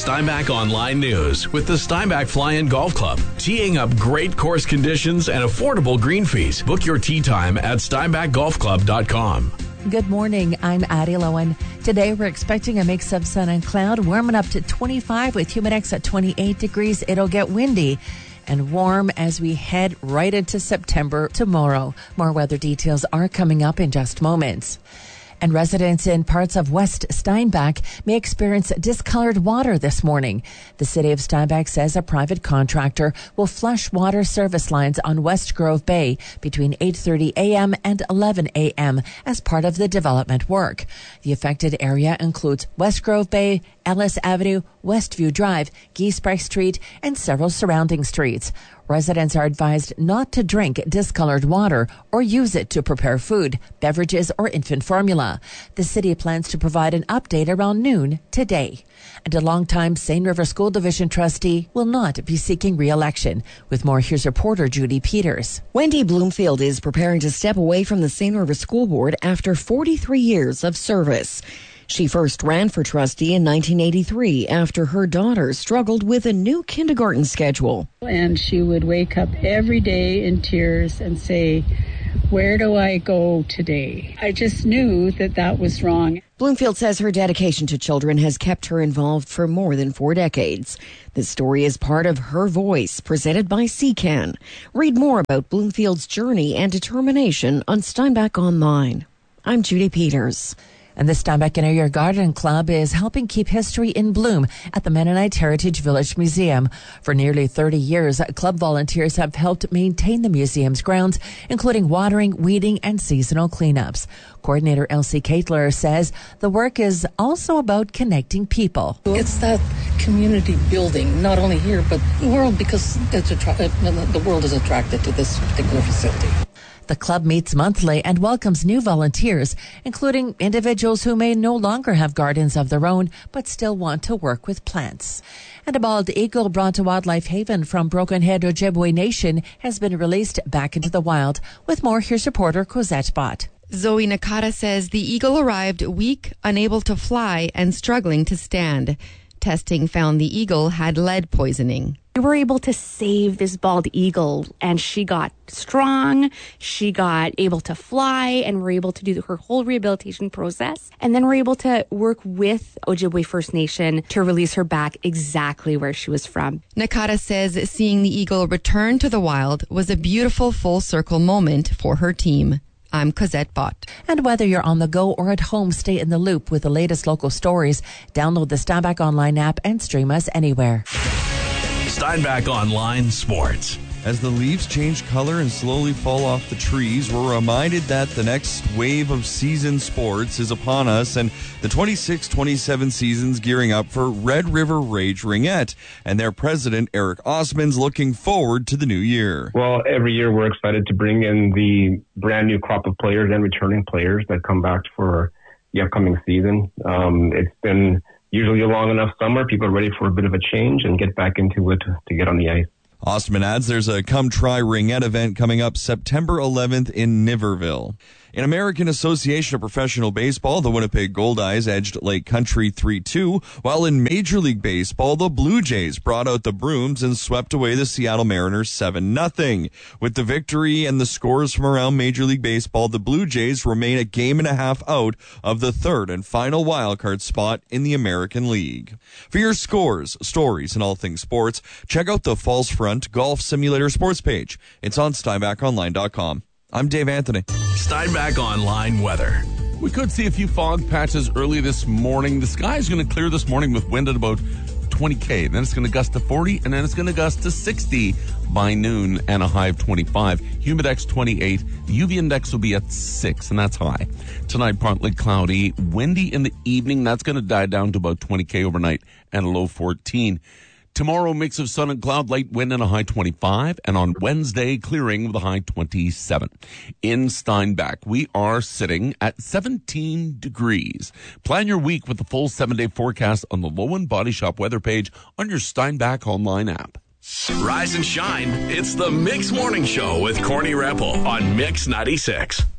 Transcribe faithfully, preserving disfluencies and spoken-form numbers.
Steinbach Online News with the Steinbach Fly-In Golf Club. Teeing up great course conditions and affordable green fees. Book your tee time at steinbach golf club dot com. Good morning, I'm Addie Lowen. Today we're expecting a mix of sun and cloud, warming up to twenty-five with humidex at twenty-eight degrees. It'll get windy and warm as we head right into September tomorrow. More weather details are coming up in just moments. And residents in parts of West Steinbach may experience discolored water this morning. The city of Steinbach says a private contractor will flush water service lines on West Grove Bay between eight thirty a.m. and eleven a.m. as part of the development work. The affected area includes West Grove Bay, Ellis Avenue, Westview Drive, Giesbrecht Street, and several surrounding streets. Residents are advised not to drink discolored water or use it to prepare food, beverages, or infant formula. The city plans to provide an update around noon today. And a longtime Seine River School Division trustee will not be seeking re-election. With more, here's reporter Judy Peters. Wendy Bloomfield is preparing to step away from the Seine River School Board after forty-three years of service. She first ran for trustee in nineteen eighty-three after her daughter struggled with a new kindergarten schedule. And she would wake up every day in tears and say, "Where do I go today?" I just knew that that was wrong. Bloomfield says her dedication to children has kept her involved for more than four decades. This story is part of Her Voice, presented by C C A N. Read more about Bloomfield's journey and determination on Steinbach Online. I'm Judy Peters. And the Steinbach Inner Ear Garden Club is helping keep history in bloom at the Mennonite Heritage Village Museum. For nearly thirty years, club volunteers have helped maintain the museum's grounds, including watering, weeding, and seasonal cleanups. Coordinator Elsie Caitler says the work is also about connecting people. It's that community building, not only here, but the world, because it's attra- the world is attracted to this particular facility. The club meets monthly and welcomes new volunteers, including individuals who may no longer have gardens of their own, but still want to work with plants. And a bald eagle brought to Wildlife Haven from Broken Head Ojibwe Nation has been released back into the wild. With more, here's reporter Cosette Bott. Zoe Nakata says the eagle arrived weak, unable to fly, and struggling to stand. Testing found the eagle had lead poisoning. We were able to save this bald eagle, and she got strong, she got able to fly, and we're able to do her whole rehabilitation process. And then we're able to work with Ojibwe First Nation to release her back exactly where she was from. Nakata says seeing the eagle return to the wild was a beautiful full circle moment for her team. I'm Cosette Bott. And whether you're on the go or at home, stay in the loop with the latest local stories. Download the Steinbach Online app and stream us anywhere. Steinbach Online Sports. As the leaves change color and slowly fall off the trees, we're reminded that the next wave of season sports is upon us, and the twenty-six twenty-seven season's gearing up for Red River Rage Ringette, and their president, Eric Osmond's looking forward to the new year. Well, every year we're excited to bring in the brand new crop of players and returning players that come back for the upcoming season. Um, it's been usually a long enough summer. People are ready for a bit of a change and get back into it to get on the ice. Ostman adds there's a Come Try Ringette event coming up September eleventh in Niverville. In American Association of Professional Baseball, the Winnipeg Goldeyes edged Lake Country three two, while in Major League Baseball, the Blue Jays brought out the brooms and swept away the Seattle Mariners seven nothing. With the victory and the scores from around Major League Baseball, the Blue Jays remain a game and a half out of the third and final wildcard spot in the American League. For your scores, stories, and all things sports, check out the Falls Front Golf Simulator sports page. It's on steinbach online dot com. I'm Dave Anthony. Steinbach Online weather. We could see a few fog patches early this morning. The sky is going to clear this morning with wind at about twenty K. Then it's going to gust to forty, and then it's going to gust to sixty by noon and a high of twenty-five. Humidex twenty-eight. The U V index will be at six, and that's high. Tonight, partly cloudy. Windy in the evening. That's going to die down to about twenty K overnight and a low fourteen. Tomorrow, mix of sun and cloud, light wind and a high twenty-five. And on Wednesday, clearing with a high twenty-seven. In Steinbach, we are sitting at seventeen degrees. Plan your week with the full seven-day forecast on the Lowen Body Shop weather page on your Steinbach Online app. Rise and shine. It's the Mix Morning Show with Corny Repple on Mix ninety-six.